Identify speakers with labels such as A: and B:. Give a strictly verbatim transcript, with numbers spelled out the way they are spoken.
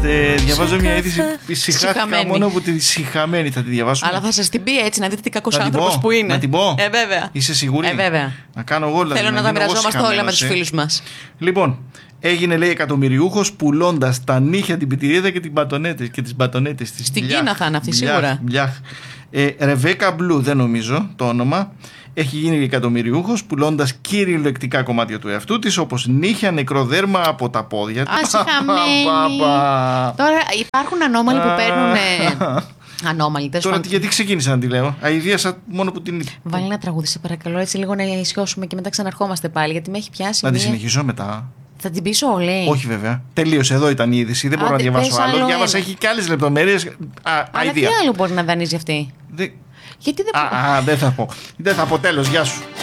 A: Στε, διαβάζω μια είδηση. Συχάθηκα μόνο που τη συχαμένη θα τη διαβάσω.
B: Αλλά θα σας την πει έτσι, να δείτε τι κακός άνθρωπος που είναι.
A: Να την πω.
B: Ε, βέβαια.
A: Είσαι σίγουρη?
B: Ε, βέβαια.
A: Να κάνω εγώ δηλαδή.
B: Θέλω να, να τα μοιραζόμαστε όλα με τους φίλους μας.
A: Λοιπόν, έγινε λέει εκατομμυριούχος πουλώντας τα νύχια, την πιτηρίδα και, την μπατονέτες, και τις μπατονέτες της.
B: Στην Κίνα θα είναι αυτή σίγουρα.
A: Μπλιάχ. Ε, Ρεβέκα Μπλου, δεν νομίζω το όνομα. Έχει γίνει εκατομμυριούχος πουλώντας κυριολεκτικά κομμάτια του εαυτού της, όπως νύχια, νεκρό δέρμα από τα πόδια της.
B: Ασυχαμένη. Τώρα υπάρχουν ανώμαλοι που παίρνουν. Ανώμαλοι, τέλος
A: Τώρα
B: πάντων.
A: γιατί ξεκίνησα να τη λέω. Αηδίασα μόνο που την.
B: Βάλει ένα τραγούδι, σε παρακαλώ, έτσι λίγο να ισιώσουμε και μετά ξαναρχόμαστε πάλι. Γιατί με έχει πιάσει.
A: Να τη
B: μία...
A: συνεχίσω μετά.
B: Θα την πείσω όλη.
A: Όχι βέβαια. Τελείωσε, εδώ ήταν η είδηση. Δεν μπορώ
B: Άντε,
A: να διαβάσω άλλο.
B: άλλο
A: Διάβασα, έχει και άλλες λεπτομέρειες.
B: Αλλά τι άλλο μπορεί να δανείζει αυτή.
A: Δε...
B: Γιατί δεν
A: Α, α, δεν θα πω. Δεν θα πω, τέλος, γεια σου.